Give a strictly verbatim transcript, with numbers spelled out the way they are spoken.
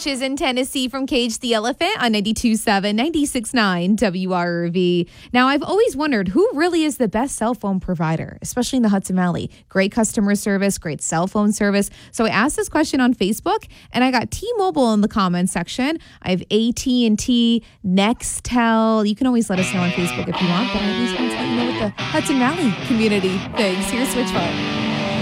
Peaches in Tennessee from Cage the Elephant on ninety-two point seven, ninety-six point nine W R V. Now, I've always wondered who really is the best cell phone provider, especially in the Hudson Valley. Great customer service, great cell phone service. So I asked this question on Facebook, and I got T-Mobile in the comments section. I have A T and T, Nextel. You can always let us know on Facebook if you want, but I at least want to let you know what the Hudson Valley community thinks. Here's Switchboard.